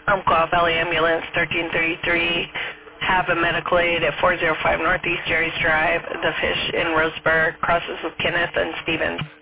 Umpqua Valley Ambulance, 1333. Have a medical aid at 405 Northeast Jerry's Drive. The fish in Roseburg crosses with Kenneth and Stevens.